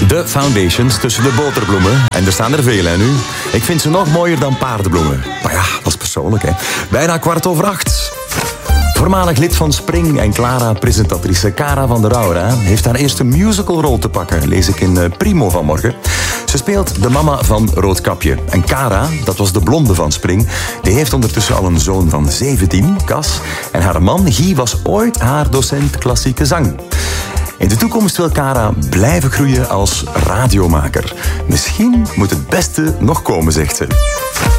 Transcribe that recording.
De foundations tussen de boterbloemen. En er staan er veel, hè, nu. Ik vind ze nog mooier dan paardenbloemen. Maar ja, dat is persoonlijk, hè. Bijna 7:15. Voormalig lid van Spring en Clara-presentatrice Cara van der Aura heeft haar eerste musicalrol te pakken, lees ik in Primo vanmorgen. Ze speelt de mama van Roodkapje. En Cara, dat was de blonde van Spring, die heeft ondertussen al een zoon van 17, Cas. En haar man Guy was ooit haar docent klassieke zang. In de toekomst wil Cara blijven groeien als radiomaker. Misschien moet het beste nog komen, zegt ze.